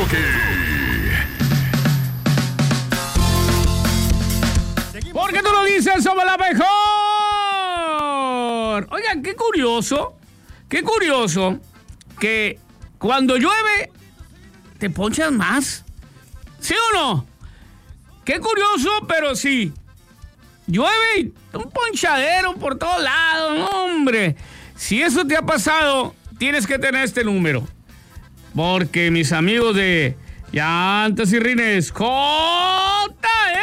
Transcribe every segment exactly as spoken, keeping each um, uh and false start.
choque. ¿Por qué tú lo dices? Somos la mejor. Oigan, qué curioso, qué curioso que cuando llueve te ponchas más. ¿Sí o no? Qué curioso, pero sí. Llueve y un ponchadero por todos lados, hombre. Si eso te ha pasado, tienes que tener este número. Porque mis amigos de Llantas y Rines J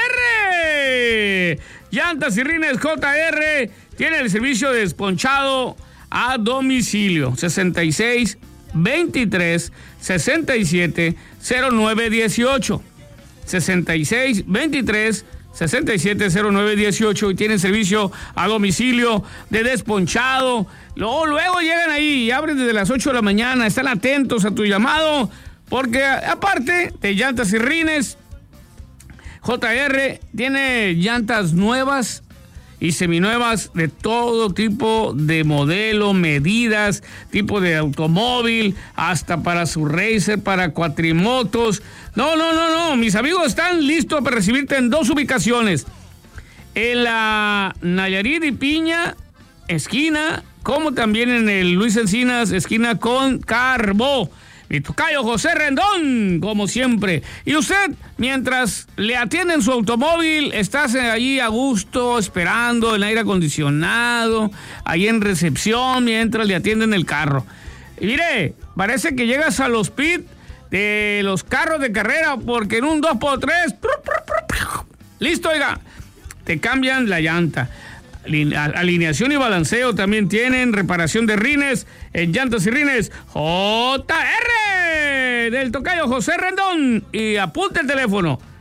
R, Llantas y Rines J R, tiene el servicio de desponchado a domicilio. sesenta y seis, veintitrés, sesenta y siete, cero nueve dieciocho. sesenta y seis, veintitrés, sesenta y siete, cero nueve dieciocho y tienen servicio a domicilio de desponchado. Luego, luego llegan ahí y abren desde las ocho de la mañana, están atentos a tu llamado, porque aparte de Llantas y Rines, J R tiene llantas nuevas y seminuevas de todo tipo de modelo, medidas, tipo de automóvil, hasta para su racer, para cuatrimotos. No, no, no, no, mis amigos están listos para recibirte en dos ubicaciones. En la Nayarit y Piña, esquina, como también en el Luis Encinas, esquina con Carbó. Mi tocayo José Rendón, como siempre. Y usted, mientras le atienden su automóvil, estás allí a gusto, esperando el aire acondicionado, ahí en recepción, mientras le atienden el carro. Y mire, parece que llegas a los pit de los carros de carrera, porque en un dos por tres, listo, oiga, te cambian la llanta. Alineación y balanceo también tienen, reparación de rines en Llantas y Rines J R del tocayo José Rendón. Y apunte el teléfono